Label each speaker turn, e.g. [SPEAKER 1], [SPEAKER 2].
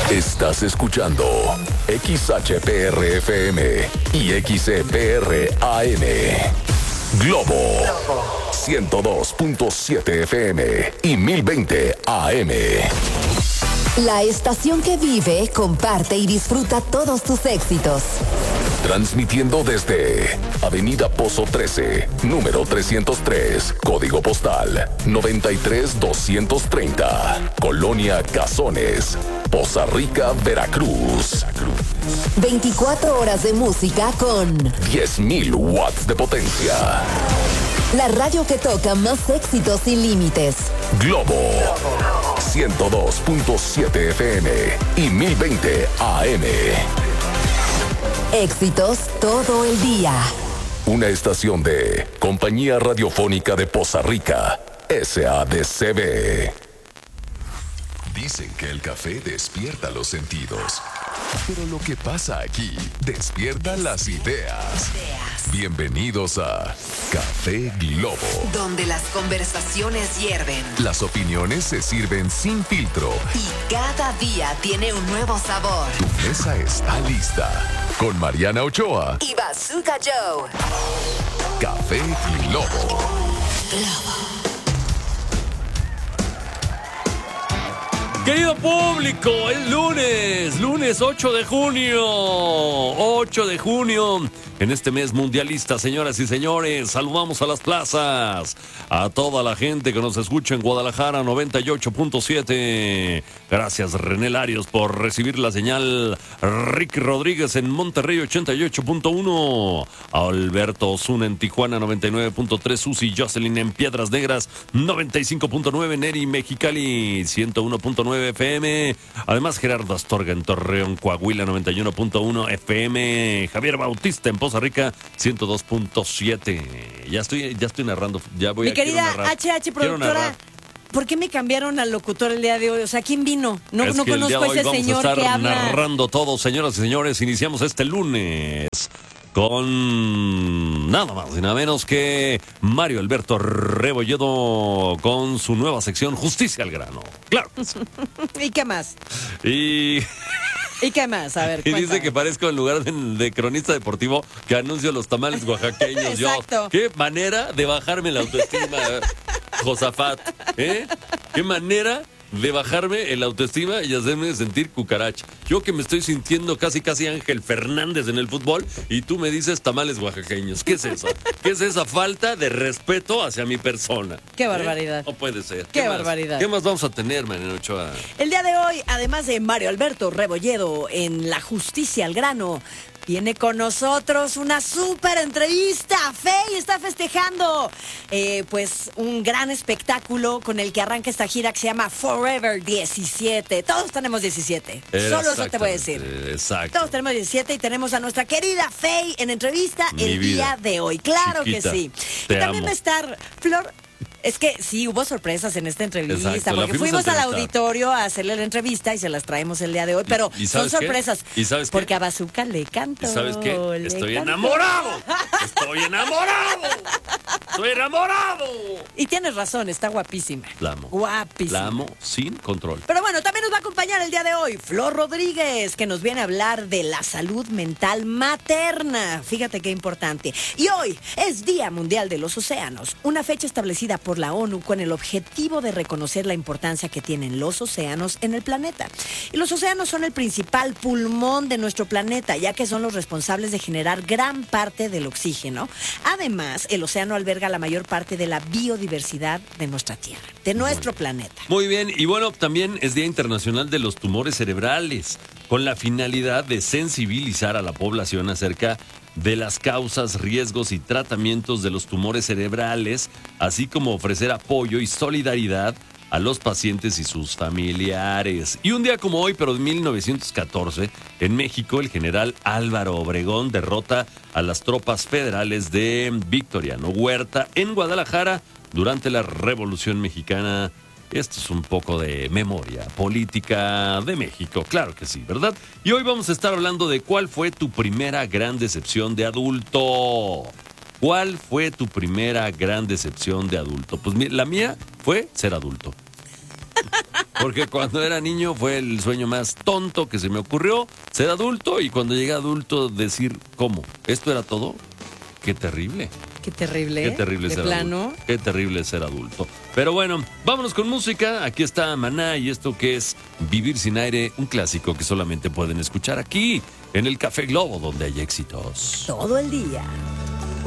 [SPEAKER 1] Estás escuchando XHPR-FM y XEPR-AM. Globo 102.7 FM y 1020 AM.
[SPEAKER 2] La estación que vive, comparte y disfruta todos tus éxitos.
[SPEAKER 1] Transmitiendo desde Avenida Pozo 13, número 303, código postal 93230, Colonia Cazones, Poza Rica, Veracruz.
[SPEAKER 2] 24 horas de música con
[SPEAKER 1] 10.000 watts de potencia.
[SPEAKER 2] La radio que toca más éxitos sin límites.
[SPEAKER 1] Globo 102.7 FM y 1020 AM.
[SPEAKER 2] Éxitos todo el día.
[SPEAKER 1] Una estación de Compañía Radiofónica de Poza Rica, SADCB. Dicen que el café despierta los sentidos, pero lo que pasa aquí despierta las ideas. Bienvenidos a Café Globo,
[SPEAKER 2] donde las conversaciones hierven,
[SPEAKER 1] las opiniones se sirven sin filtro
[SPEAKER 2] y cada día tiene un nuevo sabor.
[SPEAKER 1] Tu mesa está lista con Mariana Ochoa
[SPEAKER 2] y Bazooka Joe.
[SPEAKER 1] Café Globo.
[SPEAKER 3] Querido público, es lunes 8 de junio, en este mes mundialista, señoras y señores, saludamos a las plazas, a toda la gente que nos escucha en Guadalajara 98.7, gracias René Larios por recibir la señal, Ricky Rodríguez en Monterrey 88.1, Alberto Osuna en Tijuana 99.3, Susi Jocelyn en Piedras Negras 95.9, Neri Mexicali 101.9 FM, además Gerardo Astorga en Torreón, Coahuila 91.1 FM, Javier Bautista en Poza Rica 102.7. Ya estoy narrando, ya voy.
[SPEAKER 4] Mi querida HH productora, ¿por qué me cambiaron al locutor el día de hoy? O sea, ¿quién vino? No conozco a ese señor que habla.
[SPEAKER 3] Narrando todo, señoras y señores, iniciamos este lunes con nada más y nada menos que Mario Alberto Rebolledo con su nueva sección Justicia al Grano. Claro.
[SPEAKER 4] ¿Y qué más?
[SPEAKER 3] ¿Y
[SPEAKER 4] qué más? A ver,
[SPEAKER 3] y dice que parezco en lugar de cronista deportivo que anuncio los tamales oaxaqueños.
[SPEAKER 4] Exacto.
[SPEAKER 3] Qué manera de bajarme la autoestima, Josafat. Qué manera de bajarme el autoestima y hacerme sentir cucaracha. Yo que me estoy sintiendo casi Ángel Fernández en el fútbol y tú me dices tamales oaxaqueños. ¿Qué es eso? ¿Qué es esa falta de respeto hacia mi persona?
[SPEAKER 4] Qué barbaridad.
[SPEAKER 3] No puede ser.
[SPEAKER 4] Qué barbaridad.
[SPEAKER 3] ¿Qué más vamos a tener, Mariana Ochoa?
[SPEAKER 4] El día de hoy, además de Mario Alberto Rebolledo en La Justicia al Grano, viene con nosotros una súper entrevista. Fey está festejando pues un gran espectáculo con el que arranca esta gira que se llama Forever 17. Todos tenemos 17. Solo eso te voy a decir.
[SPEAKER 3] Exacto.
[SPEAKER 4] Todos tenemos 17 y tenemos a nuestra querida Fey en entrevista el día de hoy. Claro
[SPEAKER 3] Chiquita,
[SPEAKER 4] que sí.
[SPEAKER 3] Y
[SPEAKER 4] también va a estar Flor. Es que sí, hubo sorpresas en esta entrevista.
[SPEAKER 3] Exacto,
[SPEAKER 4] porque fuimos al auditorio a hacerle la entrevista y se las traemos el día de hoy. Pero son sorpresas.
[SPEAKER 3] ¿Y sabes
[SPEAKER 4] porque
[SPEAKER 3] qué?
[SPEAKER 4] a Bazooka le canto.
[SPEAKER 3] ¿Y sabes qué? Estoy enamorado. Estoy enamorado. Estoy enamorado.
[SPEAKER 4] Y tienes razón, está guapísima.
[SPEAKER 3] La amo.
[SPEAKER 4] Guapísima.
[SPEAKER 3] La amo sin control.
[SPEAKER 4] Pero bueno, también nos va a acompañar el día de hoy Flor Rodríguez, que nos viene a hablar de la salud mental materna. Fíjate qué importante. Y hoy es Día Mundial de los Océanos, una fecha establecida por la ONU con el objetivo de reconocer la importancia que tienen los océanos en el planeta. Y los océanos son el principal pulmón de nuestro planeta, ya que son los responsables de generar gran parte del oxígeno. Además, el océano alberga la mayor parte de la biodiversidad de nuestra Tierra, de nuestro planeta.
[SPEAKER 3] Muy bien, y bueno, también es Día Internacional de los Tumores Cerebrales, con la finalidad de sensibilizar a la población acerca de las causas, riesgos y tratamientos de los tumores cerebrales, así como ofrecer apoyo y solidaridad a los pacientes y sus familiares. Y un día como hoy, pero de 1914, en México, el general Álvaro Obregón derrota a las tropas federales de Victoriano Huerta en Guadalajara durante la Revolución Mexicana. Esto es un poco de memoria política de México, claro que sí, ¿verdad? Y hoy vamos a estar hablando de cuál fue tu primera gran decepción de adulto. ¿Cuál fue tu primera gran decepción de adulto? Pues la mía fue ser adulto. Porque cuando era niño fue el sueño más tonto que se me ocurrió, ser adulto, y cuando llegué adulto decir, ¿cómo? ¿Esto era todo? ¡Qué terrible!
[SPEAKER 4] Qué terrible.
[SPEAKER 3] Qué terrible
[SPEAKER 4] de
[SPEAKER 3] ser
[SPEAKER 4] plano.
[SPEAKER 3] adulto. Qué terrible ser adulto. Pero bueno, vámonos con música. Aquí está Maná y esto que es Vivir sin aire, un clásico que solamente pueden escuchar aquí, en el Café Globo, donde hay éxitos.
[SPEAKER 4] Todo el día.